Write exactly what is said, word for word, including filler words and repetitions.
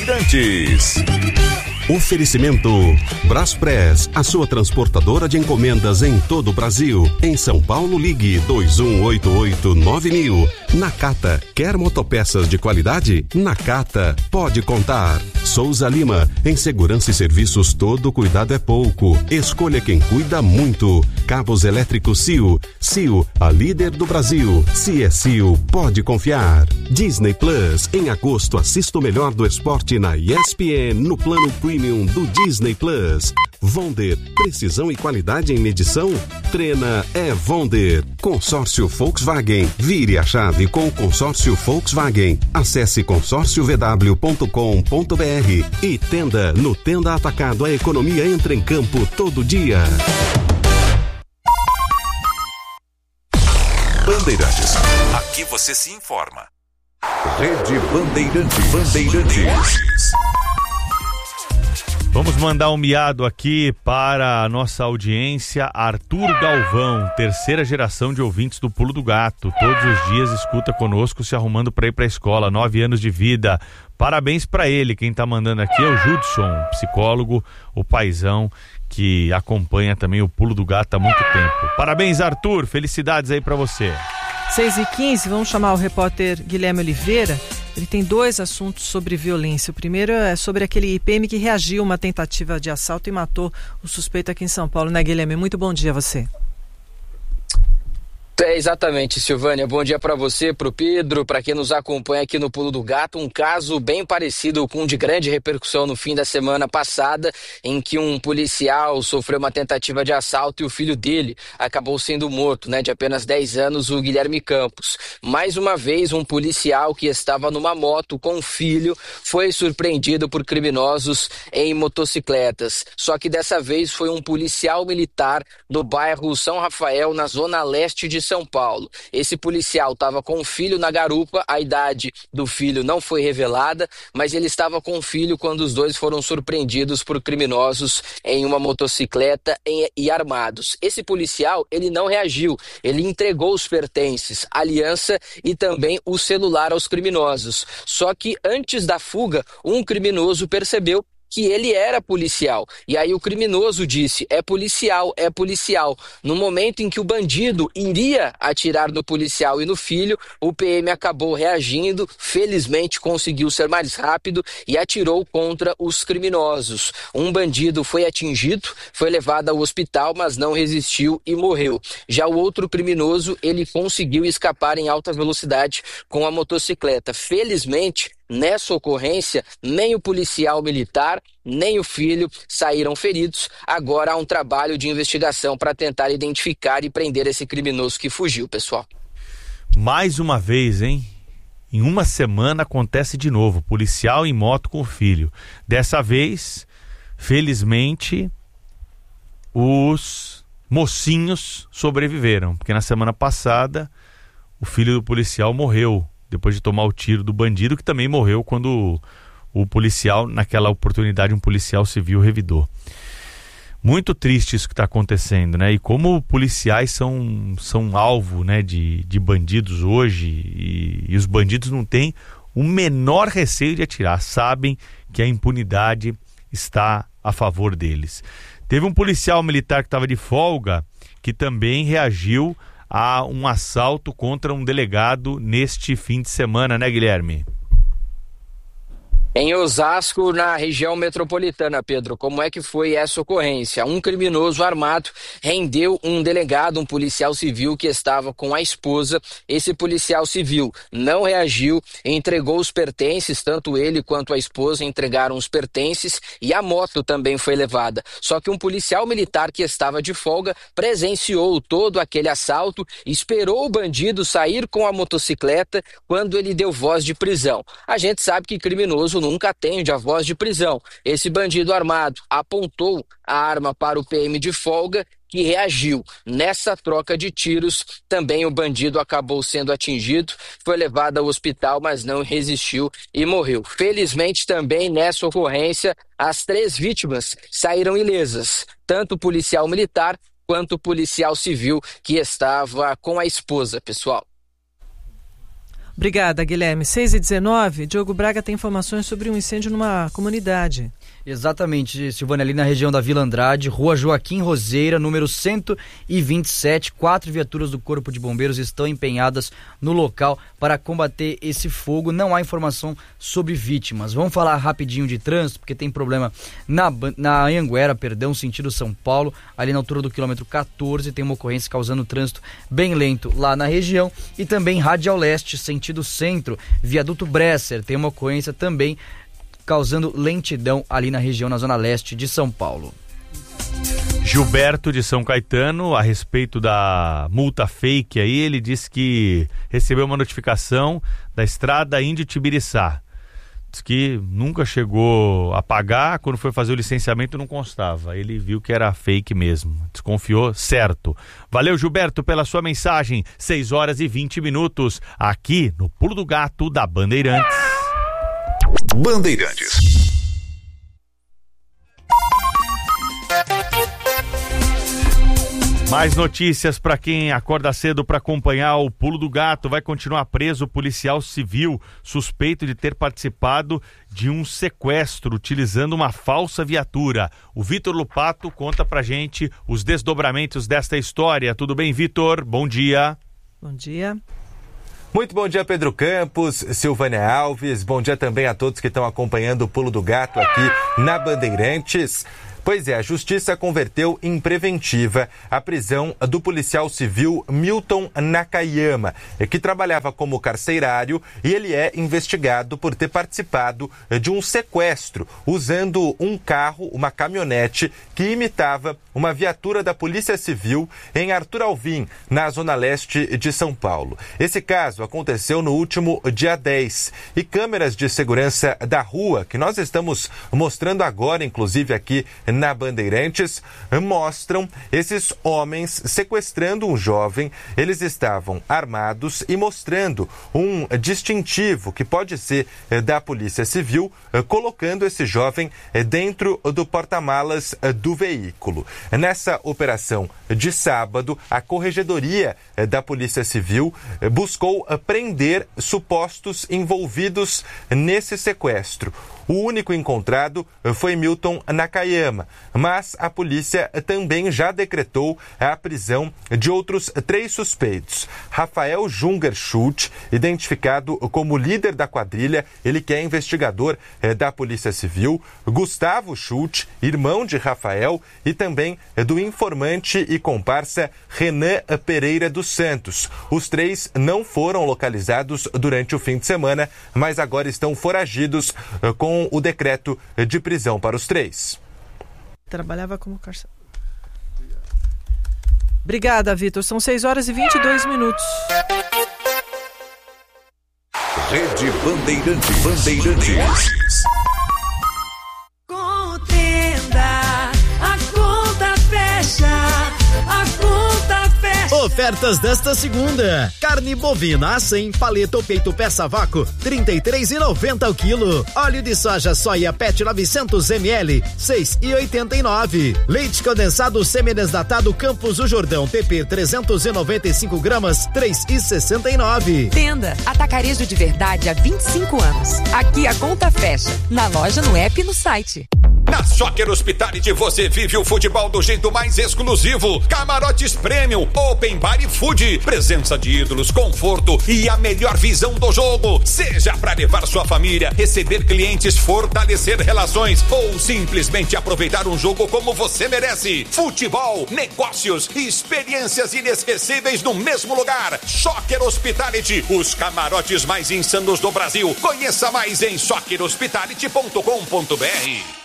Bandeirantes. Oferecimento Braspress, a sua transportadora de encomendas em todo o Brasil. Em São Paulo, ligue dois um oito oito nove mil. Nakata, quer motopeças de qualidade? Nakata, pode contar. Souza Lima, em segurança e serviços todo cuidado é pouco. Escolha quem cuida muito. Cabos elétricos C I O. C I O, a líder do Brasil. Se é C I O, pode confiar. Disney Plus, em agosto assista o melhor do esporte na E S P N no plano Premium do Disney Plus. Vonder, precisão e qualidade em medição? Treina é Vonder. Consórcio Volkswagen, vire a chave com o consórcio Volkswagen. Acesse consórcio v w ponto com ponto b r e Tenda. No Tenda Atacado, a economia entra em campo todo dia. Bandeirantes, aqui você se informa. Rede Bandeirantes. Bandeirantes. Vamos mandar um miado aqui para a nossa audiência. Arthur Galvão, terceira geração de ouvintes do Pulo do Gato. Todos os dias escuta conosco, se arrumando para ir para a escola. Nove anos de vida. Parabéns para ele. Quem está mandando aqui é o Judson, psicólogo, o paizão, que acompanha também o Pulo do Gato há muito tempo. Parabéns, Arthur. Felicidades aí para você. seis e quinze, vamos chamar o repórter Guilherme Oliveira. Ele tem dois assuntos sobre violência. O primeiro é sobre aquele I P M que reagiu a uma tentativa de assalto e matou o suspeito aqui em São Paulo, né, Guilherme? Muito bom dia a você. É, exatamente, Silvânia. Bom dia para você, para o Pedro, para quem nos acompanha aqui no Pulo do Gato. Um caso bem parecido com um de grande repercussão no fim da semana passada, em que um policial sofreu uma tentativa de assalto e o filho dele acabou sendo morto, né, de apenas dez anos, o Guilherme Campos. Mais uma vez, um policial que estava numa moto com o filho foi surpreendido por criminosos em motocicletas. Só que dessa vez foi um policial militar do bairro São Rafael, na zona leste de São Paulo. Esse policial estava com o filho na garupa, a idade do filho não foi revelada, mas ele estava com o filho quando os dois foram surpreendidos por criminosos em uma motocicleta e, e armados. Esse policial, ele não reagiu, ele entregou os pertences, a aliança e também o celular aos criminosos. Só que antes da fuga, um criminoso percebeu que ele era policial. E aí o criminoso disse, é policial, é policial. No momento em que o bandido iria atirar no policial e no filho, o P M acabou reagindo, felizmente conseguiu ser mais rápido e atirou contra os criminosos. Um bandido foi atingido, foi levado ao hospital, mas não resistiu e morreu. Já o outro criminoso, ele conseguiu escapar em alta velocidade com a motocicleta. Felizmente, nessa ocorrência, nem o policial militar, nem o filho saíram feridos. Agora há um trabalho de investigação para tentar identificar e prender esse criminoso que fugiu, pessoal. Mais uma vez, hein? Em uma semana acontece de novo, policial em moto com o filho. Dessa vez, felizmente, os mocinhos sobreviveram, porque na semana passada o filho do policial morreu depois de tomar o tiro do bandido, que também morreu quando o, o policial, naquela oportunidade, um policial civil revidou. Muito triste isso que está acontecendo, né? E como policiais são, são alvo, né, de, de bandidos hoje, e, e os bandidos não têm o menor receio de atirar, sabem que a impunidade está a favor deles. Teve um policial militar que estava de folga que também reagiu a um assalto contra um delegado neste fim de semana, né, Guilherme? Em Osasco, na região metropolitana, Pedro, como é que foi essa ocorrência? Um criminoso armado rendeu um delegado, um policial civil que estava com a esposa. Esse policial civil não reagiu, entregou os pertences, tanto ele quanto a esposa entregaram os pertences e a moto também foi levada. Só que um policial militar que estava de folga presenciou todo aquele assalto, esperou o bandido sair com a motocicleta quando ele deu voz de prisão. A gente sabe que criminoso nunca atende a voz de prisão. Esse bandido armado apontou a arma para o P M de folga, que reagiu. Nessa troca de tiros, também o bandido acabou sendo atingido, foi levado ao hospital, mas não resistiu e morreu. Felizmente também nessa ocorrência, as três vítimas saíram ilesas, tanto o policial militar quanto o policial civil que estava com a esposa, pessoal. Obrigada, Guilherme. seis e dezenove, Diogo Braga tem informações sobre um incêndio numa comunidade. Exatamente, Silvânia, ali na região da Vila Andrade, Rua Joaquim Roseira, número cento e vinte e sete. Quatro viaturas do Corpo de Bombeiros estão empenhadas no local para combater esse fogo. Não há informação sobre vítimas. Vamos falar rapidinho de trânsito, porque tem problema na, na Anhanguera, perdão, sentido São Paulo, ali na altura do quilômetro quatorze, tem uma ocorrência causando trânsito bem lento lá na região. E também Radial Leste, sentido centro, viaduto Bresser, tem uma ocorrência também causando lentidão ali na região, na zona leste de São Paulo. Gilberto de São Caetano, a respeito da multa fake aí, ele disse que recebeu uma notificação da estrada Índio-Tibiriçá. Diz que nunca chegou a pagar, quando foi fazer o licenciamento não constava. Ele viu que era fake mesmo, desconfiou, certo. Valeu, Gilberto, pela sua mensagem. seis horas e vinte minutos, aqui no Pulo do Gato da Bandeirantes. Bandeirantes. Mais notícias para quem acorda cedo para acompanhar o Pulo do Gato. Vai continuar preso o policial civil suspeito de ter participado de um sequestro utilizando uma falsa viatura. O Vitor Lupato conta pra gente os desdobramentos desta história. Tudo bem, Vitor? Bom dia. Bom dia. Muito bom dia, Pedro Campos, Silvânia Alves, bom dia também a todos que estão acompanhando o Pulo do Gato aqui na Bandeirantes. Pois é, a Justiça converteu em preventiva a prisão do policial civil Milton Nakayama, que trabalhava como carcerário, e ele é investigado por ter participado de um sequestro usando um carro, uma caminhonete, que imitava uma viatura da Polícia Civil em Arthur Alvim, na zona leste de São Paulo. Esse caso aconteceu no último dia dez e câmeras de segurança da rua, que nós estamos mostrando agora, inclusive aqui na Bandeirantes, mostram esses homens sequestrando um jovem. Eles estavam armados e mostrando um distintivo que pode ser da Polícia Civil, colocando esse jovem dentro do porta-malas do veículo. Nessa operação de sábado, a Corregedoria da Polícia Civil buscou prender supostos envolvidos nesse sequestro. O único encontrado foi Milton Nakayama, mas a polícia também já decretou a prisão de outros três suspeitos. Rafael Junger Schultz, identificado como líder da quadrilha, ele que é investigador eh, da Polícia Civil. Gustavo Schultz, irmão de Rafael, e também eh, do informante e comparsa Renan Pereira dos Santos. Os três não foram localizados durante o fim de semana, mas agora estão foragidos eh, com o decreto de prisão para os três. Trabalhava como carcerário. Obrigada, Vitor. São seis horas e vinte e dois minutos. Rede Bandeirantes. Bandeirantes. Contenda, a conta fecha, a conta fecha. Ofertas desta segunda: carne bovina a cem, paleta ou peito peça vácuo, trinta e três reais e noventa centavos o quilo. Óleo de soja soia Pet novecentos mililitros, seis reais e oitenta e nove centavos. Leite condensado semi-desnatado Campos do Jordão P P trezentos e noventa e cinco gramas, três reais e sessenta e nove centavos. Tenda Atacarejo de Verdade há vinte e cinco anos. Aqui a conta fecha. Na loja, no app e no site. Na Soccer Hospitality você vive o futebol do jeito mais exclusivo. Camarotes Premium, Open Bar e Food. Presença de ídolos, conforto e a melhor visão do jogo. Seja para levar sua família, receber clientes, fortalecer relações ou simplesmente aproveitar um jogo como você merece. Futebol, negócios e experiências inesquecíveis no mesmo lugar. Soccer Hospitality, os camarotes mais insanos do Brasil. Conheça mais em soccer hospitality ponto com ponto b r.